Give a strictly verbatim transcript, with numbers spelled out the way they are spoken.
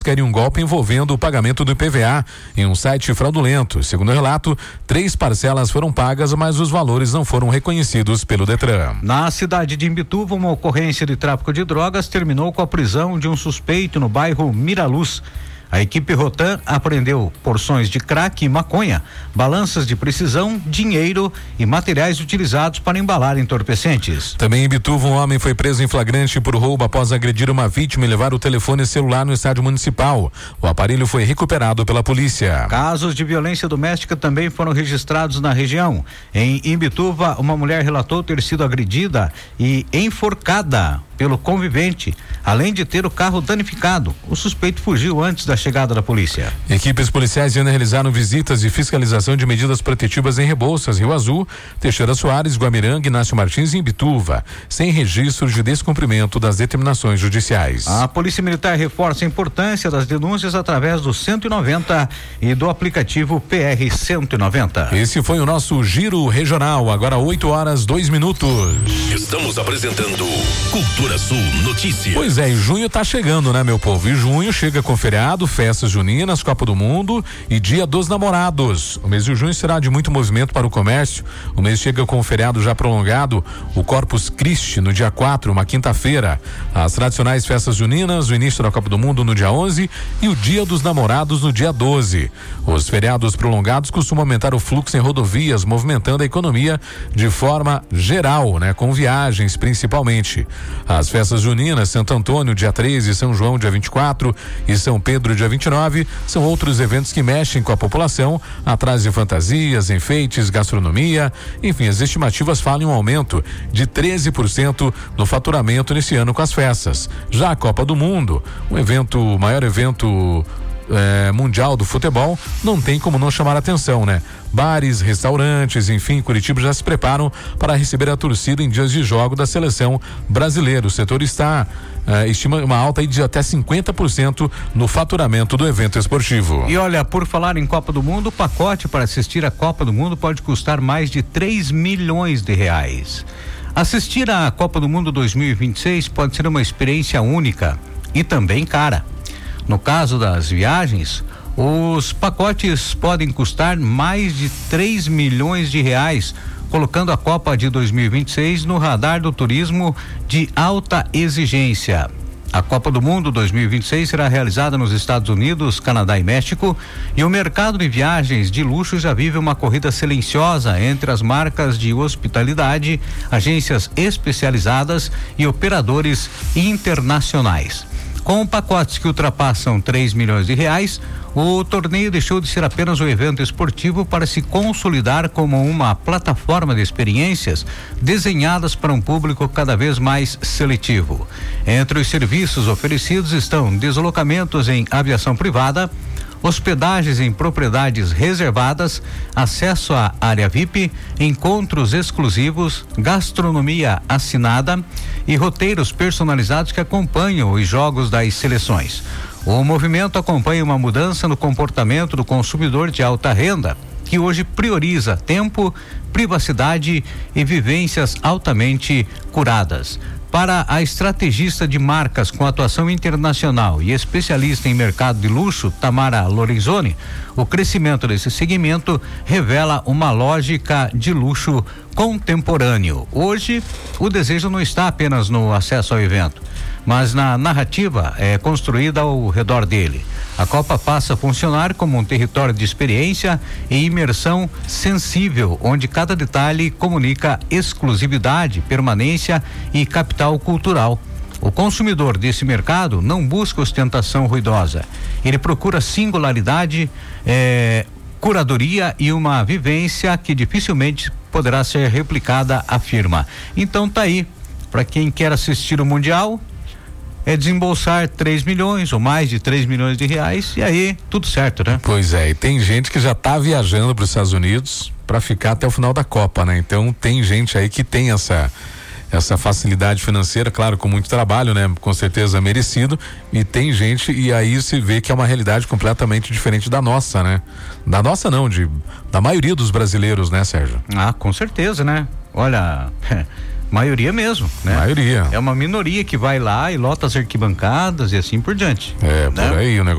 querem um golpe envolvendo o pagamento do I P V A em um site fraudulento. Segundo o relato, três parcelas foram pagas, mas os valores não foram reconhecidos pelo Detran. Na cidade de Imbituva, uma ocorrência de tráfico de drogas terminou com a prisão de um suspeito no bairro Miraluz. A equipe Rotan apreendeu porções de crack e maconha, balanças de precisão, dinheiro e materiais utilizados para embalar entorpecentes. Também em Imbituva, um homem foi preso em flagrante por roubo após agredir uma vítima e levar o telefone celular no estádio municipal. O aparelho foi recuperado pela polícia. Casos de violência doméstica também foram registrados na região. Em Imbituva, uma mulher relatou ter sido agredida e enforcada pelo convivente, além de ter o carro danificado. O suspeito fugiu antes da chegada da polícia. Equipes policiais ainda realizaram visitas de fiscalização de medidas protetivas em Rebouças, Rio Azul, Teixeira Soares, Guamiranga, Inácio Martins e Imbituva, sem registro de descumprimento das determinações judiciais. A Polícia Militar reforça a importância das denúncias através do cento e noventa e do aplicativo P R cento e noventa. Esse foi o nosso Giro Regional, agora oito horas, dois minutos. Estamos apresentando Cultura Sul Notícias. Pois é, e junho tá chegando, né, meu povo? E junho chega com feriado, festas juninas, Copa do Mundo e Dia dos Namorados. O mês de junho será de muito movimento para o comércio. O mês chega com um feriado já prolongado, o Corpus Christi no dia quatro, uma quinta-feira. As tradicionais festas juninas, o início da Copa do Mundo no dia onze e o Dia dos Namorados no dia doze. Os feriados prolongados costumam aumentar o fluxo em rodovias, movimentando a economia de forma geral, né, com viagens principalmente. As festas juninas, Santo Antônio, dia treze, São João, dia vinte e quatro e São Pedro, dia vinte e nove, são outros eventos que mexem com a população, atrás de fantasias, enfeites, gastronomia, enfim, as estimativas falam em um aumento de treze por cento no faturamento nesse ano com as festas. Já a Copa do Mundo, um evento, o maior evento É, mundial do futebol, não tem como não chamar a atenção, né? Bares, restaurantes, enfim, Curitiba já se preparam para receber a torcida em dias de jogo da seleção brasileira. O setor está eh, estima uma alta aí de até cinquenta por cento no faturamento do evento esportivo. E olha, por falar em Copa do Mundo, o pacote para assistir a Copa do Mundo pode custar mais de três milhões de reais. Assistir à Copa do Mundo dois mil e vinte e seis pode ser uma experiência única e também cara. No caso das viagens, os pacotes podem custar mais de três milhões de reais, colocando a Copa de dois mil e vinte e seis no radar do turismo de alta exigência. A Copa do Mundo dois mil e vinte e seis será realizada nos Estados Unidos, Canadá e México, e o mercado de viagens de luxo já vive uma corrida silenciosa entre as marcas de hospitalidade, agências especializadas e operadores internacionais. Com pacotes que ultrapassam três milhões de reais, o torneio deixou de ser apenas um evento esportivo para se consolidar como uma plataforma de experiências desenhadas para um público cada vez mais seletivo. Entre os serviços oferecidos estão deslocamentos em aviação privada, hospedagens em propriedades reservadas, acesso à área V I P, encontros exclusivos, gastronomia assinada e roteiros personalizados que acompanham os jogos das seleções. O movimento acompanha uma mudança no comportamento do consumidor de alta renda, que hoje prioriza tempo, privacidade e vivências altamente curadas. Para a estrategista de marcas com atuação internacional e especialista em mercado de luxo, Tamara Lorenzoni, o crescimento desse segmento revela uma lógica de luxo contemporâneo. Hoje, o desejo não está apenas no acesso ao evento, mas na narrativa é construída ao redor dele. A Copa passa a funcionar como um território de experiência e imersão sensível, onde cada detalhe comunica exclusividade, permanência e capital cultural. O consumidor desse mercado não busca ostentação ruidosa. Ele procura singularidade, eh, curadoria e uma vivência que dificilmente poderá ser replicada, afirma. Então tá aí, para quem quer assistir o Mundial, é desembolsar três milhões ou mais de três milhões de reais e aí tudo certo, né? Pois é, e tem gente que já tá viajando para os Estados Unidos para ficar até o final da Copa, né? Então tem gente aí que tem essa essa facilidade financeira, claro, com muito trabalho, né? Com certeza merecido, e tem gente, e aí se vê que é uma realidade completamente diferente da nossa, né? Da nossa não, de da maioria dos brasileiros, né, Sérgio? Ah, com certeza, né? Olha, maioria mesmo, né? Maioria. É uma minoria que vai lá e lota as arquibancadas e assim por diante. É, né? por aí o negócio.